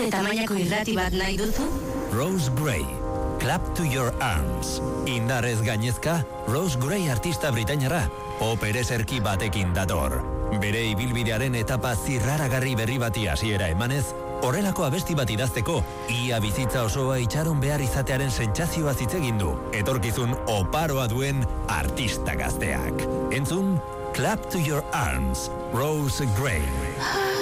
Zure tamainako irrati bat nahi duzu? Rose Gray, Clap to Your Arms. Indarrez gainezka, Rose Gray artista britainarra, pop ereserki batekin dator. Bere ibilbidearen etapa zirraragarri berri bati hasiera emanez, horrelako abesti bat idazteko, ia bizitza osoa itxaron behar izatearen sentsazioa hitz egin du, etorkizun oparoa duen artista gazteak. Entzun, Clap to Your Arms, Rose Gray.